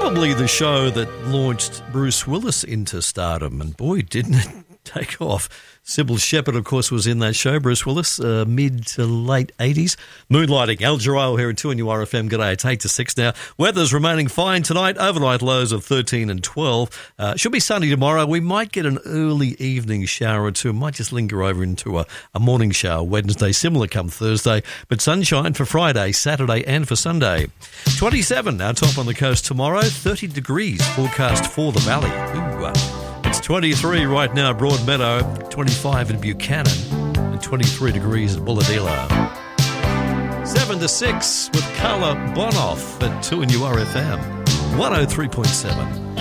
Probably the show that launched Bruce Willis into stardom, and boy, didn't it take off. Sybil Shepherd, of course, was in that show. Bruce Willis, mid to late 80s. Moonlighting, Al Jarreau here at 2NURFM. G'day, it's 8 to 6 now. Weather's remaining fine tonight. Overnight lows of 13 and 12. Should be sunny tomorrow. We might get an early evening shower or two. Might just linger over into a morning shower Wednesday. Similar come Thursday. But sunshine for Friday, Saturday and for Sunday. 27, our top on the coast tomorrow. 30 degrees forecast for the valley. It's 23 right now, Broadmeadow, 25 in Buchanan, and 23 degrees at Bulladila. 7 to 6 with Carla Bonoff at 2NURFM, 103.7.